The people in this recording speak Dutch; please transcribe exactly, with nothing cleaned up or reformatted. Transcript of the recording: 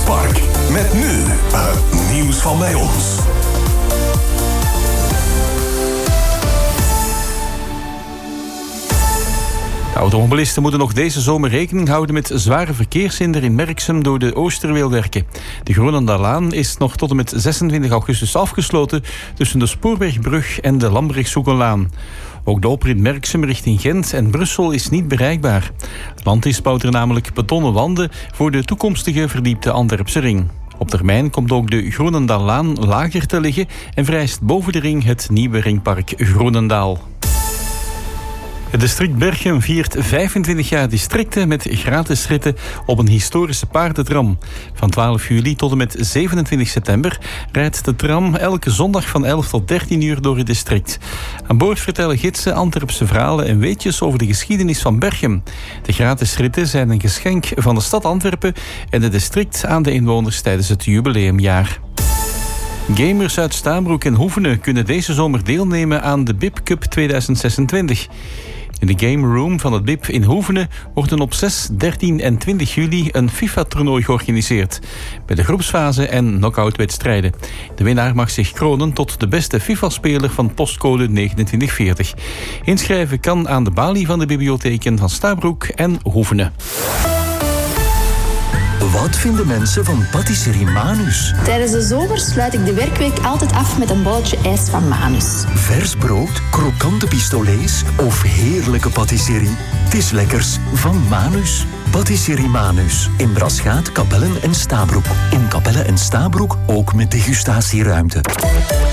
Park. Met nu het nieuws van bij ons. De automobilisten moeten nog deze zomer rekening houden met zware verkeershinder in Merksem door de Oosterweelwerken. De Groenendalaan is nog tot en met zesentwintig augustus afgesloten tussen de Spoorwegbrug en de Lambrechtshoekenlaan. Ook de oprit Merksem richting Gent en Brussel is niet bereikbaar. Landis bouwt er namelijk betonnen wanden voor de toekomstige verdiepte Antwerpse ring. Op termijn komt ook de Groenendalaan lager te liggen en vereist boven de ring het nieuwe ringpark Groenendaal. Het district Berchem viert vijfentwintig jaar districten met gratis ritten op een historische paardentram. Van twaalf juli tot en met zevenentwintig september rijdt de tram elke zondag van elf tot dertien uur door het district. Aan boord vertellen gidsen Antwerpse verhalen en weetjes over de geschiedenis van Berchem. De gratis ritten zijn een geschenk van de stad Antwerpen en het district aan de inwoners tijdens het jubileumjaar. Gamers uit Stabroek en Hoevenen kunnen deze zomer deelnemen aan de B I P Cup tweeduizend zesentwintig. In de Game Room van het B I P in Hoevenen worden op zes, dertien en twintig juli een FIFA-toernooi georganiseerd. Bij de groepsfase en knock-out-wedstrijden. De winnaar mag zich kronen tot de beste FIFA-speler van postcode negenentwintig veertig. Inschrijven kan aan de balie van de bibliotheken van Stabroek en Hoevenen. Wat vinden mensen van patisserie Manus? Tijdens de zomer sluit ik de werkweek altijd af met een bolletje ijs van Manus. Vers brood, krokante pistolets of heerlijke patisserie? Het is lekkers van Manus. Patisserie Manus. In Braschaat, Kapellen en Stabroek. In Kapellen en Stabroek ook met degustatieruimte.